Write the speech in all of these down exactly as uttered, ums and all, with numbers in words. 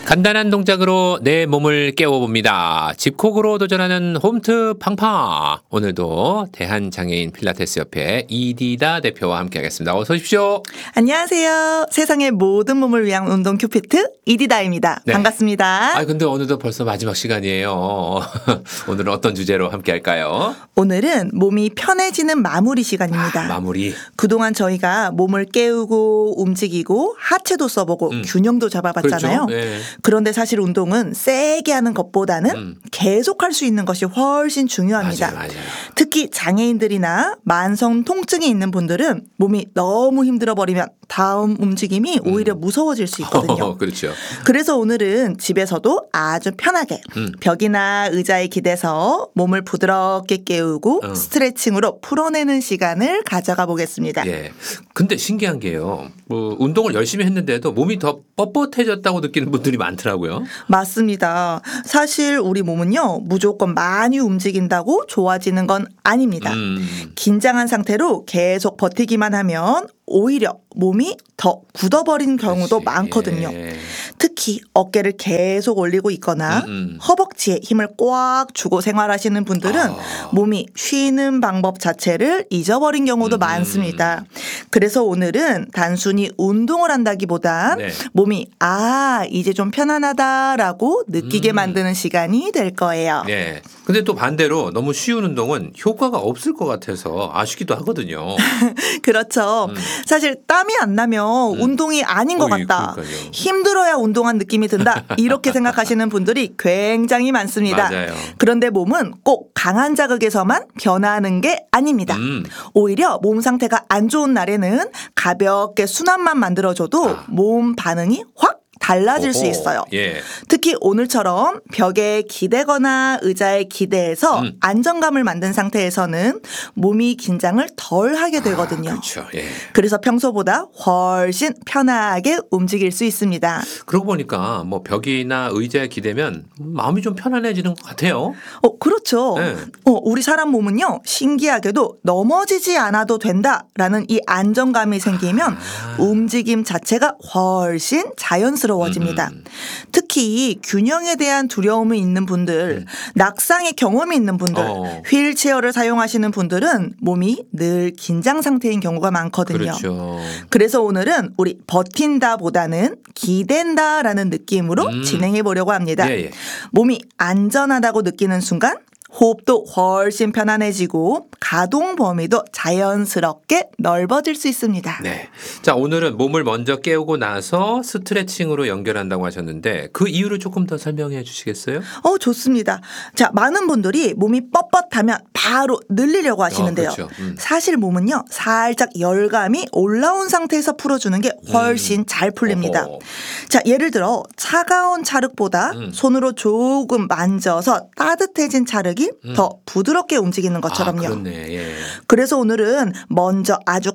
간단한 동작으로 내 몸을 깨워봅니다. 집콕으로 도전하는 홈트 팡팡. 오늘도 대한장애인 필라테스 협회 이디다 대표와 함께하겠습니다. 어서 오십시오. 안녕하세요. 세상의 모든 몸을 위한 운동 큐피트 이디다입니다. 네. 반갑습니다. 아 근데 오늘도 벌써 마지막 시간이에요. 오늘은 어떤 주제로 함께할까요? 오늘은 몸이 편해지는 마무리 시간입니다. 아, 마무리. 그동안 저희가 몸을 깨우고 움직이고 하체도 써보고 음. 균형도 잡아봤잖아요. 그렇죠? 네. 그런데 사실 운동은 세게 하는 것보다는 음. 계속할 수 있는 것이 훨씬 중요합니다. 맞아요, 맞아요. 특히 장애인들이나 만성 통증이 있는 분들은 몸이 너무 힘들어 버리면 다음 움직임이 오히려 무서워질 수 있거든요. 그렇죠. 그래서 오늘은 집에서도 아주 편하게 음. 벽이나 의자에 기대서 몸을 부드럽게 깨우고 어. 스트레칭으로 풀어내는 시간을 가져가 보겠습니다. 예. 근데 신기한 게요. 뭐 운동을 열심히 했는데도 몸이 더 뻣뻣해졌다고 느끼는 분들이 많더라고요. 맞습니다. 사실 우리 몸은요, 무조건 많이 움직인다고 좋아지는 건 아닙니다. 음. 긴장한 상태로 계속 버티기만 하면 오히려 몸이 더 굳어버린 경우도 그렇지. 많거든요. 예. 특히 어깨를 계속 올리고 있거나 음, 음. 허벅지에 힘을 꽉 주고 생활하시는 분들은 아. 몸이 쉬는 방법 자체를 잊어버린 경우도 음. 많습니다. 그래서 오늘은 단순히 운동을 한다기보단 네. 몸이 아 이제 좀 편안하다라고 느끼게 음. 만드는 시간이 될 거예요. 예. 근데 또 반대로 너무 쉬운 운동은 효과가 없을 것 같아서 아쉽기도 하거든요. 그렇죠. 음. 사실 땀이 안 나면 음. 운동이 아닌 것 어이, 같다. 그러니까요. 힘들어야 운동한 느낌이 든다. 이렇게 생각하시는 분들이 굉장히 많습니다. 맞아요. 그런데 몸은 꼭 강한 자극에서만 변화하는 게 아닙니다. 음. 오히려 몸 상태가 안 좋은 날에는 가볍게 순환만 만들어줘도 아. 몸 반응이 확 달라질 수 오호. 있어요. 예. 특히 오늘처럼 벽에 기대거나 의자에 기대서 음. 안정감을 만든 상태에서는 몸이 긴장을 덜 하게 되거든요. 아, 그렇죠. 예. 그래서 평소보다 훨씬 편하게 움직일 수 있습니다. 그러고 보니까 뭐 벽이나 의자에 기대면 마음이 좀 편안해지는 것 같아요. 어, 그렇죠. 네. 어, 우리 사람 몸은요, 신기하게도 넘어지지 않아도 된다라는 이 안정감이 생기면 아. 움직임 자체가 훨씬 자연스러워집니다. 음. 특히 균형에 대한 두려움이 있는 분들, 낙상의 경험이 있는 분들, 어. 휠체어를 사용하시는 분들은 몸이 늘 긴장 상태인 경우가 많거든요. 그렇죠. 그래서 오늘은 우리 버틴다보다는 기댄다라는 느낌으로 음. 진행해 보려고 합니다. 예, 예. 몸이 안전하다고 느끼는 순간 호흡도 훨씬 편안해지고 가동 범위도 자연스럽게 넓어질 수 있습니다. 네. 자, 오늘은 몸을 먼저 깨우고 나서 스트레칭으로 연결한다고 하셨는데 그 이유를 조금 더 설명해 주시겠어요? 어, 좋습니다. 자, 많은 분들이 몸이 뻣뻣하면 바로 늘리려고 하시는데요. 어, 그렇죠. 음. 사실 몸은요, 살짝 열감이 올라온 상태에서 풀어주는 게 훨씬 음. 잘 풀립니다. 어허. 자, 예를 들어 차가운 찰흙보다 음. 손으로 조금 만져서 따뜻해진 찰흙이 더 부드럽게 움직이는 것처럼요. 아, 그렇네. 예. 그래서 오늘은 먼저 아주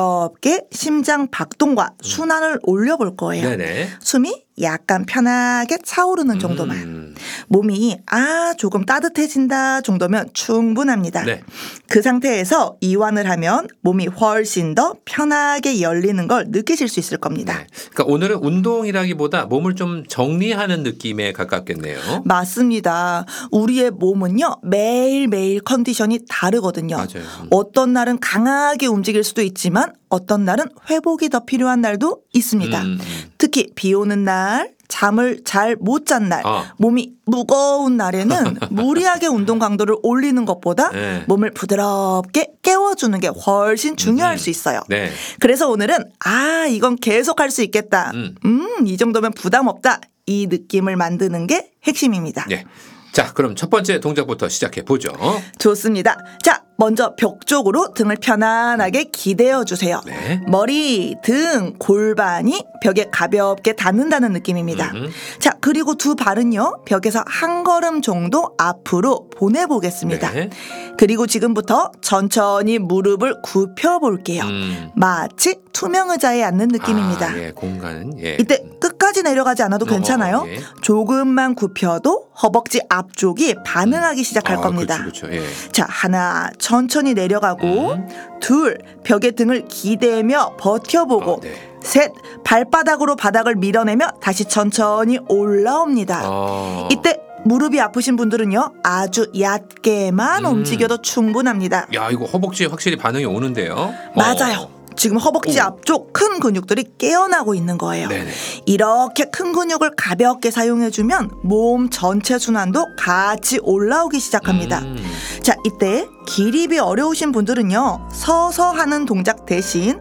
가볍게 심장 박동과 순환을 올려볼 거예요. 네네. 숨이 약간 편하게 차오르는 정도만. 음. 몸이 아 조금 따뜻해진다 정도면 충분합니다. 네. 그 상태에서 이완을 하면 몸이 훨씬 더 편하게 열리는 걸 느끼실 수 있을 겁니다. 네. 그러니까 오늘은 운동이라기보다 몸을 좀 정리하는 느낌에 가깝겠네요. 맞습니다. 우리의 몸은요 매일매일 컨디션이 다르거든요. 맞아요. 음. 어떤 날은 강하게 움직일 수도 있지만 어떤 날은 회복이 더 필요한 날도 있습니다. 음, 음. 특히 비 오는 날, 잠을 잘 못 잔 날, 아. 몸이 무거운 날에는 무리하게 운동 강도를 올리는 것보다 네. 몸을 부드럽게 깨워주는 게 훨씬 중요할 음. 수 있어요. 네. 그래서 오늘은 아 이건 계속 할 수 있겠다. 음. 음, 이 정도면 부담 없다. 이 느낌을 만드는 게 핵심입니다. 네. 자, 그럼 첫 번째 동작부터 시작해 보죠. 좋습니다. 자, 먼저 벽 쪽으로 등을 편안하게 기대어 주세요. 네. 머리, 등, 골반이 벽에 가볍게 닿는다는 느낌입니다. 음흠. 자, 그리고 두 발은요, 벽에서 한 걸음 정도 앞으로 보내보겠습니다. 네. 그리고 지금부터 천천히 무릎을 굽혀 볼게요. 음. 마치 투명 의자에 앉는 느낌입니다. 아, 예, 공간은 예. 이때 끝까지 내려가지 않아도 괜찮아요. 어, 예. 조금만 굽혀도 허벅지 앞쪽이 반응하기 시작할 아, 겁니다. 그렇죠, 그렇죠. 예. 자, 하나 천천히 내려가고 음. 둘 벽에 등을 기대며 버텨보고 어, 네. 셋, 발바닥으로 바닥을 밀어내며 다시 천천히 올라옵니다. 아. 이때 무릎이 아프신 분들은요, 아주 얕게만 음. 움직여도 충분합니다. 야, 이거 허벅지에 확실히 반응이 오는데요. 맞아요. 어. 지금 허벅지 오. 앞쪽 큰 근육들이 깨어나고 있는 거예요. 네네. 이렇게 큰 근육을 가볍게 사용해주면 몸 전체 순환도 같이 올라오기 시작합니다. 음. 자, 이때 기립이 어려우신 분들은요, 서서 하는 동작 대신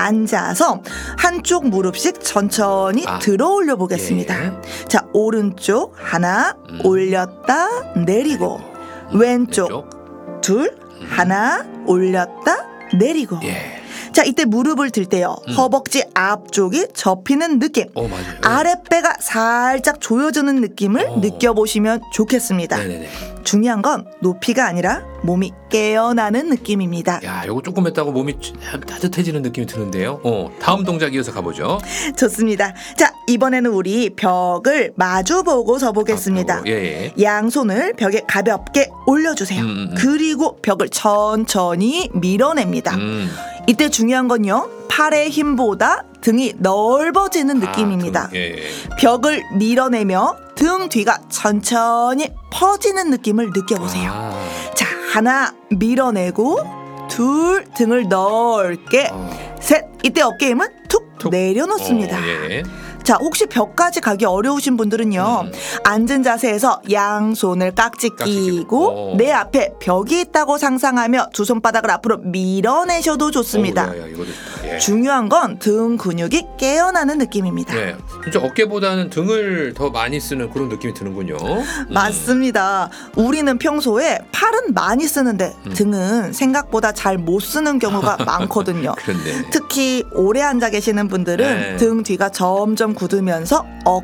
앉아서 한쪽 무릎씩 천천히 아. 들어 올려 보겠습니다. 예. 자, 오른쪽 하나 음. 올렸다 내리고, 왼쪽, 왼쪽. 둘 하나 올렸다 내리고. 예. 자, 이때 무릎을 들 때요, 음. 허벅지 앞쪽이 접히는 느낌, 어, 맞아요. 아랫배가 살짝 조여주는 느낌을 어. 느껴보시면 좋겠습니다. 네네네. 중요한 건 높이가 아니라 몸이 깨어나는 느낌입니다. 야, 이거 조금 했다고 몸이 따뜻해지는 느낌이 드는데요. 어, 다음 동작 이어서 가보죠. 좋습니다. 자, 이번에는 우리 벽을 마주보고 서보겠습니다. 아, 예, 예. 양손을 벽에 가볍게 올려주세요. 음, 음, 음. 그리고 벽을 천천히 밀어냅니다. 음. 이때 중요한 건요, 팔의 힘보다 등이 넓어지는 느낌입니다. 아, 등, 예, 예. 벽을 밀어내며 등 뒤가 천천히 퍼지는 느낌을 느껴보세요. 아. 자, 하나 밀어내고, 둘 등을 넓게, 어. 셋, 이때 어깨 힘은 툭, 툭. 내려놓습니다. 어, 예. 자, 혹시 벽까지 가기 어려우신 분들은요, 음. 앉은 자세에서 양손을 깍지 깍지 끼고 끼고. 어. 내 앞에 벽이 있다고 상상하며 두 손바닥을 앞으로 밀어내셔도 좋습니다. 오, 야, 야, 이거 좋다. 예. 중요한 건 등 근육이 깨어나는 느낌입니다. 네, 진짜 어깨보다는 등을 더 많이 쓰는 그런 느낌이 드는군요. 음. 맞습니다. 우리는 평소에 팔은 많이 쓰는데 음. 등은 생각보다 잘 못 쓰는 경우가 많거든요. 그런데. 특히 오래 앉아 계시는 분들은 네. 등 뒤가 점점 굳으면서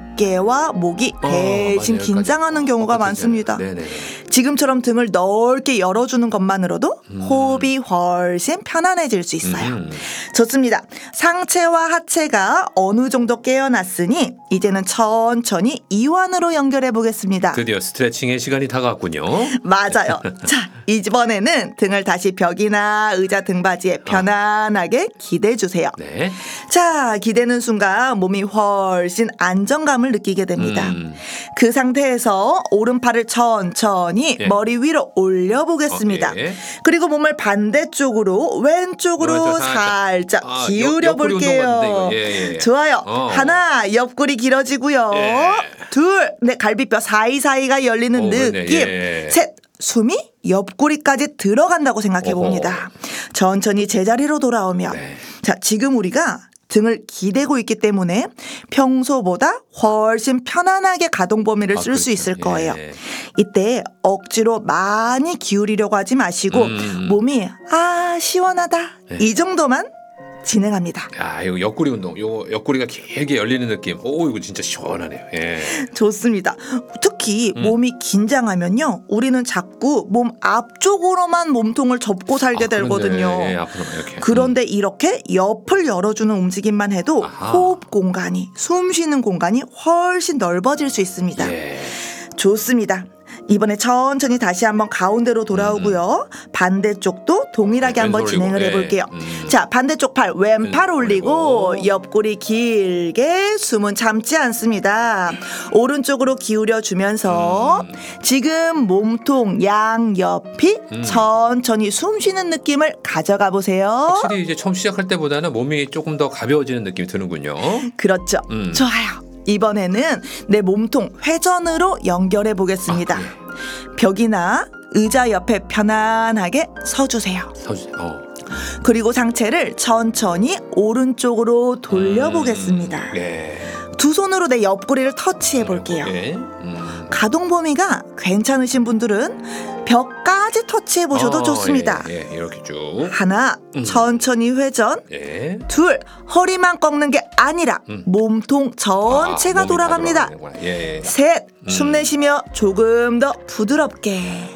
어깨와 목이 어, 대신 맞아요. 긴장하는 경우가 어, 많습니다. 네네. 지금처럼 등을 넓게 열어주는 것만으로도 음. 호흡이 훨씬 편안해질 수 있어요. 음. 좋습니다. 상체와 하체가 어느 정도 깨어났으니 이제는 천천히 이완으로 연결해 보겠습니다. 드디어 스트레칭의 시간이 다가왔군요. 맞아요. 자, 이번에는 등을 다시 벽이나 의자 등받이에 편안하게 기대 주세요. 네. 자, 기대는 순간 몸이 훨씬 안정감을 느끼게 됩니다. 음. 그 상태에서 오른팔을 천천히 예. 머리 위로 올려보겠습니다. 어, 예. 그리고 몸을 반대쪽으로 왼쪽으로 왼쪽 살짝 아, 기울여 옆- 옆구리 운동 같은데, 볼게요. 이거. 예, 예. 좋아요. 어. 하나, 옆구리 길어지고요. 예. 둘, 네, 갈비뼈 사이사이가 열리는 오, 느낌. 그러네. 예. 셋, 숨이 옆구리까지 들어간다고 생각해 어허. 봅니다. 천천히 제자리로 돌아오며. 네. 자, 지금 우리가 등을 기대고 있기 때문에 평소보다 훨씬 편안하게 가동 범위를 아, 쓸 수 그렇죠. 있을 거예요. 예. 이때 억지로 많이 기울이려고 하지 마시고 음. 몸이 아 시원하다 네. 이 정도만 진행합니다. 야, 이거 옆구리 운동. 요거 옆구리가 길게 열리는 느낌. 오, 이거 진짜 시원하네요. 예. 좋습니다. 특히 음. 몸이 긴장하면요, 우리는 자꾸 몸 앞쪽으로만 몸통을 접고 살게 아, 그렇네. 되거든요. 예, 앞으로 이렇게. 그런데 이렇게 옆을 열어주는 움직임만 해도 아하. 호흡 공간이, 숨 쉬는 공간이 훨씬 넓어질 수 있습니다. 예. 좋습니다. 이번에 천천히 다시 한번 가운데로 돌아오고요. 반대쪽도 동일하게 네, 한번 왼손 진행을 올리고, 해볼게요. 예. 음. 자, 반대쪽 팔 왼팔 왼손 올리고 올리고. 옆구리 길게 숨은 참지 않습니다. 오른쪽으로 기울여 주면서 음. 지금 몸통 양옆이 음. 천천히 숨 쉬는 느낌을 가져가 보세요. 확실히 이제 처음 시작할 때보다는 몸이 조금 더 가벼워지는 느낌이 드는군요. 그렇죠. 음. 좋아요. 이번에는 내 몸통 회전으로 연결해 보겠습니다. 아, 벽이나 의자 옆에 편안하게 서주세요. 서주세요. 어. 그리고 상체를 천천히 오른쪽으로 돌려보겠습니다. 음. 예. 두 손으로 내 옆구리를 터치해 볼게요. 예. 음. 가동 범위가 괜찮으신 분들은 벽까지 터치해 보셔도 어, 좋습니다. 예, 예, 이렇게 쭉. 하나, 음. 천천히 회전. 예. 둘, 허리만 꺾는 게 아니라 음. 몸통 전체가 아, 몸이 다 돌아갑니다. 돌아가는구나. 예. 셋, 음. 숨 내쉬며 조금 더 부드럽게.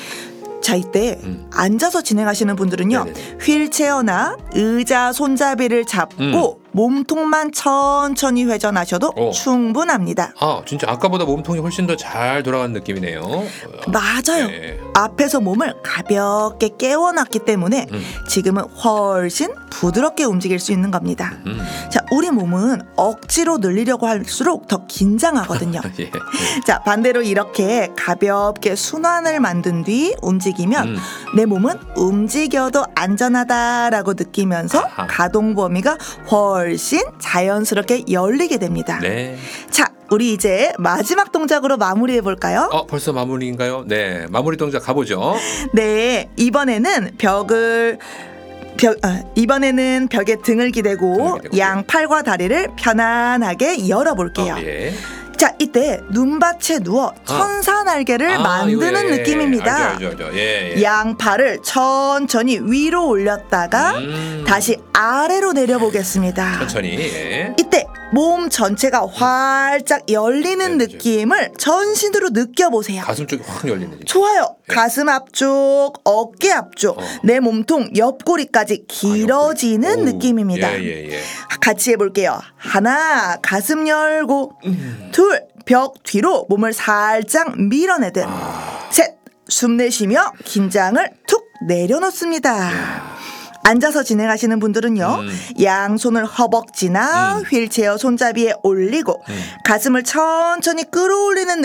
자, 이때 음. 앉아서 진행하시는 분들은요, 네네네. 휠체어나 의자 손잡이를 잡고 음. 몸통만 천천히 회전하셔도 오. 충분합니다. 아, 진짜 아까보다 몸통이 훨씬 더 잘 돌아가는 느낌이네요. 맞아요. 네. 앞에서 몸을 가볍게 깨워놨기 때문에 음. 지금은 훨씬 부드럽게 움직일 수 있는 겁니다. 음. 자, 우리 몸은 억지로 늘리려고 할수록 더 긴장하거든요. 예. 자, 반대로 이렇게 가볍게 순환을 만든 뒤 움직이면 음. 내 몸은 움직여도 안전하다라고 느끼면서 아하. 가동 범위가 훨씬 자연스럽게 열리게 됩니다. 네. 자, 우리 이제 마지막 동작으로 마무리해 볼까요? 어, 벌써 마무리인가요? 네. 마무리 동작 가보죠. 네, 이번에는 벽을 벽, 아, 이번에는 벽에 등을 기대고, 등을 기대고. 양 팔과 다리를 편안하게 열어볼게요. 어, 예. 자, 이때 눈밭에 누워 천사 날개를 아, 만드는 이거 예. 느낌입니다. 알죠, 알죠, 알죠. 예, 예. 양 팔을 천천히 위로 올렸다가 음. 다시 아래로 내려보겠습니다. 천천히. 예. 이때 몸 전체가 활짝 열리는 네, 그죠. 느낌을 전신으로 느껴보세요. 가슴 쪽이 확 열리는 느낌. 좋아요. 네. 가슴 앞쪽, 어깨 앞쪽, 어. 내 몸통 옆구리까지 길어지는 아, 옆구리. 느낌입니다. 예, 예, 예. 같이 해볼게요. 하나, 가슴 열고. 음. 둘, 벽 뒤로 몸을 살짝 밀어내듯. 아. 셋, 숨 내쉬며 긴장을 툭 내려놓습니다. 앉아서 진행하시는 분들은요, 음. 양손을 허벅지나 음. 휠체어 손잡이에 올리고 음. 가슴을 천천히 끌어올리는